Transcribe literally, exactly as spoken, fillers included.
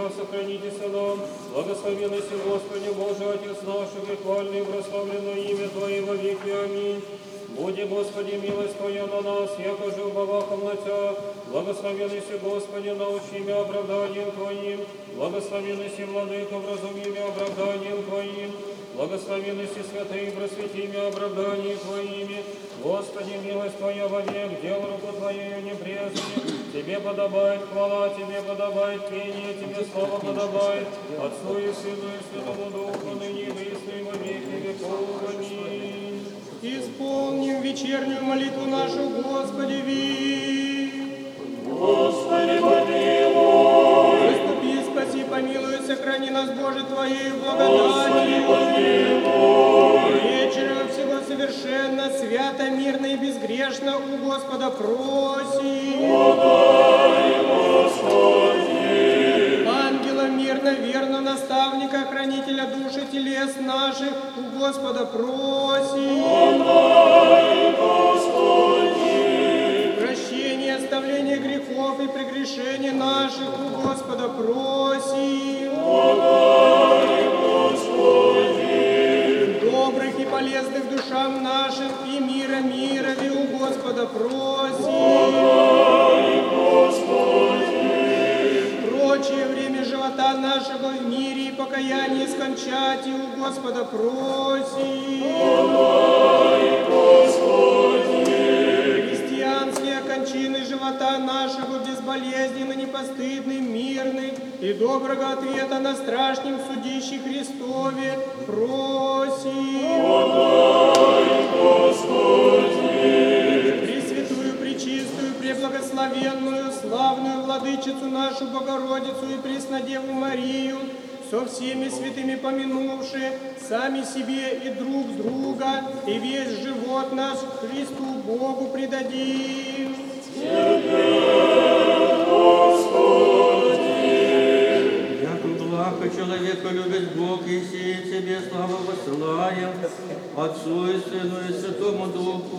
века, сохранитесь нам. Благословенный си Господи, Боже, Отец наш, и хвальный, прославленное имя Твое во веки. Аминь. Буди, Господи, милость Твоя на нас, яко же убавахом на Тя. Благословенный си Господи, научи меня оправданием Твоим. Благословенный си Владыка, вразуми меня оправданием Твоим. Благословенный си святый, просвети меня оправданием Твоими. Господи, милость Твоя вовек, дел руку Твоею не презри. Тебе подобает хвала, Тебе подобает пение, Тебе слава подобает. Отцу и Сыну и Святому Духу, ныне и присно и во веки веков. Аминь. Исполним вечернюю молитву нашу, Господи, ви. Господи, помилуй. Заступи, спаси, помилуй, сохрани нас, Боже, Твоей Господи, благодатью. помилуй. Вечером всего совершенно, свято, мирно и безгрешно у Господа просим. Подай, Господи. Ангела мирно, верно, наставника, хранителя душ и телес наших у Господа просим. Подай, Господи. Прощение, оставление грехов и прегрешений наших у Господа просим. Подай, Господи. Добрых и полезных душам нашим и мира мирови у Господа просим. Подай, Господи. Прочее время живота нашего в мире и покаяние скончать и у Господа просим. Подай, Господи. Христианские кончины живота нашего безболезненный, непостыдный, мирный и доброго ответа на страшном судище Христове просим. Подай, Господи. Пресвятую, пречистую, преблагословенную, славную владычицу нашу Богородицу и Преснодеву Марию, со всеми святыми помянувши, сами себе и друг друга, и весь живот наш Христу Богу предадим. Яко благо человека любит Бог, и сеет себе славу посылаем, Отцу и Сыну и Святому Духу.